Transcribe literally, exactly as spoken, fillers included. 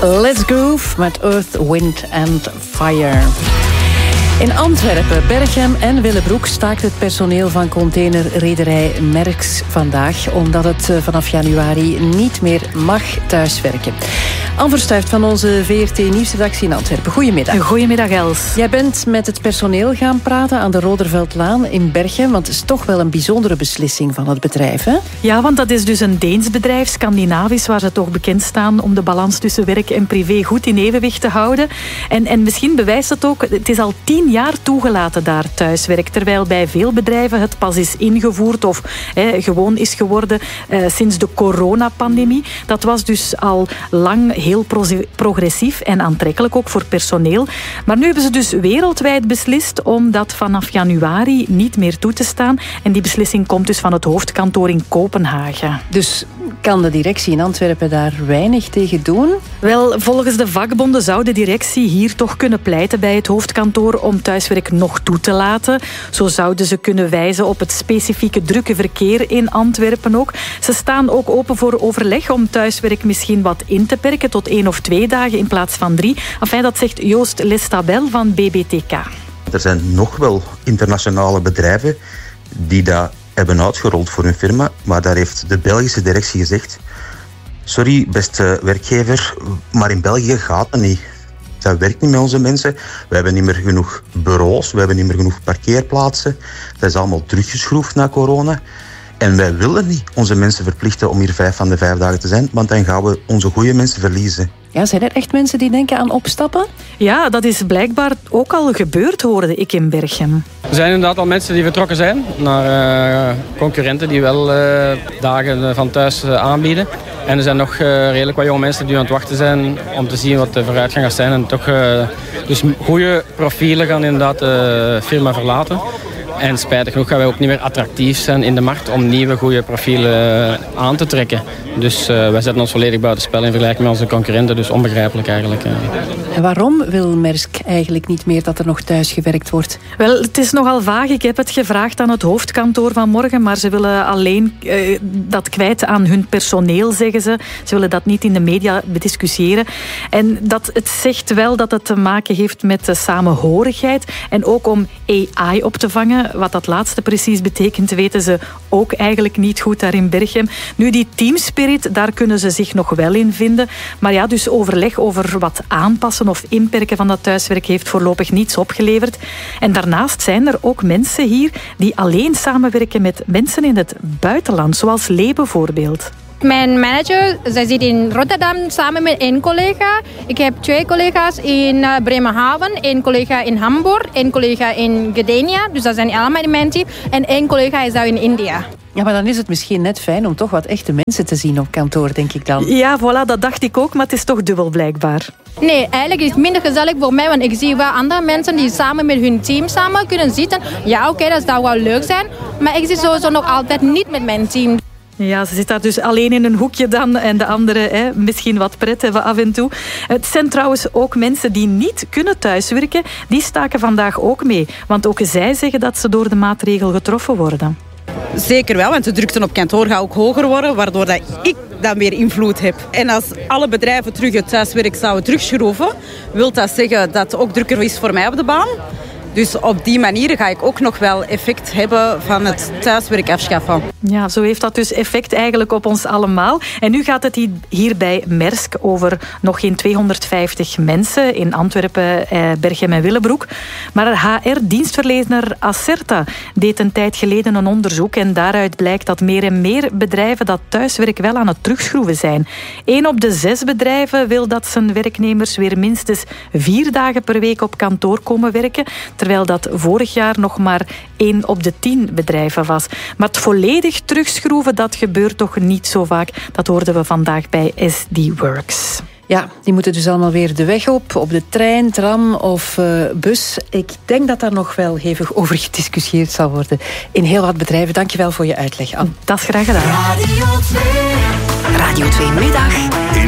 Let's Groove met Earth, Wind and Fire. In Antwerpen, Berchem en Willebroek staakt het personeel van containerrederij Merckx vandaag, omdat het vanaf januari niet meer mag thuiswerken. Anne Verstuijft van onze V R T Nieuwsredactie in Antwerpen. Goedemiddag. Goedemiddag, Els. Jij bent met het personeel gaan praten aan de Roderveldlaan in Berchem, want het is toch wel een bijzondere beslissing van het bedrijf, hè? Ja, want dat is dus een Deens bedrijf, Scandinavisch, waar ze toch bekend staan om de balans tussen werk en privé goed in evenwicht te houden. En, en misschien bewijst het ook, het is al tien jaar toegelaten daar thuiswerk, terwijl bij veel bedrijven het pas is ingevoerd of hè, gewoon is geworden eh, sinds de coronapandemie. Dat was dus al lang heel pro- progressief en aantrekkelijk ook voor personeel. Maar nu hebben ze dus wereldwijd beslist om dat vanaf januari niet meer toe te staan. En die beslissing komt dus van het hoofdkantoor in Kopenhagen. Dus kan de directie in Antwerpen daar weinig tegen doen? Wel, volgens de vakbonden zou de directie hier toch kunnen pleiten bij het hoofdkantoor om thuiswerk nog toe te laten. Zo zouden ze kunnen wijzen op het specifieke drukke verkeer in Antwerpen ook. Ze staan ook open voor overleg om thuiswerk misschien wat in te perken tot één of twee dagen in plaats van drie. Enfin, dat zegt Joost Lestabel van B B T K. Er zijn nog wel internationale bedrijven die dat hebben uitgerold voor hun firma, maar daar heeft de Belgische directie gezegd: sorry, beste werkgever, maar in België gaat het niet. Dat werkt niet met onze mensen. We hebben niet meer genoeg bureaus, we hebben niet meer genoeg parkeerplaatsen. Dat is allemaal teruggeschroefd na corona. En wij willen niet onze mensen verplichten om hier vijf van de vijf dagen te zijn, want dan gaan we onze goede mensen verliezen. Ja, zijn er echt mensen die denken aan opstappen? Ja, dat is blijkbaar ook al gebeurd, hoorde ik in Berchem. Er zijn inderdaad al mensen die vertrokken zijn naar uh, concurrenten die wel uh, dagen van thuis uh, aanbieden. En er zijn nog uh, redelijk wat jonge mensen die aan het wachten zijn om te zien wat de vooruitgang gaat zijn. En toch, uh, dus goede profielen gaan inderdaad de firma verlaten. En spijtig genoeg gaan wij ook niet meer attractief zijn in de markt om nieuwe goede profielen aan te trekken. Dus uh, wij zetten ons volledig buiten spel in vergelijking met onze concurrenten. Dus onbegrijpelijk eigenlijk. En waarom wil Merckx eigenlijk niet meer dat er nog thuis gewerkt wordt? Wel, het is nogal vaag. Ik heb het gevraagd aan het hoofdkantoor vanmorgen, maar ze willen alleen uh, dat kwijt aan hun personeel, zeggen ze. Ze willen dat niet in de media bediscussiëren. En dat, het zegt wel dat het te maken heeft met de samenhorigheid en ook om A I op te vangen. Wat dat laatste precies betekent, weten ze ook eigenlijk niet goed daar in Berchem. Nu, die teamspirit, daar kunnen ze zich nog wel in vinden. Maar ja, dus overleg over wat aanpassen of inperken van dat thuiswerk heeft voorlopig niets opgeleverd. En daarnaast zijn er ook mensen hier die alleen samenwerken met mensen in het buitenland, zoals Lee bijvoorbeeld. Mijn manager, zij zit in Rotterdam samen met één collega. Ik heb twee collega's in uh, Bremerhaven, één collega in Hamburg, één collega in Gdynia. Dus dat zijn allemaal in mijn team. En één collega is daar in India. Ja, maar dan is het misschien net fijn om toch wat echte mensen te zien op kantoor, denk ik dan. Ja, voilà, dat dacht ik ook, maar het is toch dubbel blijkbaar. Nee, eigenlijk is het minder gezellig voor mij, want ik zie wel andere mensen die samen met hun team samen kunnen zitten. Ja, oké, okay, dat zou wel leuk zijn, maar ik zit sowieso nog altijd niet met mijn team. Ja, ze zit daar dus alleen in een hoekje dan en de anderen hè, misschien wat pret hebben af en toe. Het zijn trouwens ook mensen die niet kunnen thuiswerken. Die staken vandaag ook mee. Want ook zij zeggen dat ze door de maatregel getroffen worden. Zeker wel, want de drukte op kantoor gaat ook hoger worden, waardoor dat ik dan meer invloed heb. En als alle bedrijven terug het thuiswerk zouden terugschroeven, wil dat zeggen dat het ook drukker is voor mij op de baan. Dus op die manier ga ik ook nog wel effect hebben van het thuiswerk afschaffen. Ja, zo heeft dat dus effect eigenlijk op ons allemaal. En nu gaat het hier bij Merckx over nog geen tweehonderdvijftig mensen in Antwerpen, eh, Berchem en Willebroek. Maar H R-dienstverlener Acerta deed een tijd geleden een onderzoek en daaruit blijkt dat meer en meer bedrijven dat thuiswerk wel aan het terugschroeven zijn. Eén op de zes bedrijven wil dat zijn werknemers weer minstens vier dagen per week op kantoor komen werken, terwijl dat vorig jaar nog maar één op de tien bedrijven was. Maar het volledig terugschroeven, dat gebeurt toch niet zo vaak. Dat hoorden we vandaag bij S D Works. Ja, die moeten dus allemaal weer de weg op, op de trein, tram of uh, bus. Ik denk dat daar nog wel hevig over gediscussieerd zal worden in heel wat bedrijven. Dankjewel voor je uitleg, Anne. Dat is graag gedaan. Radio twee. Radio twee Middag.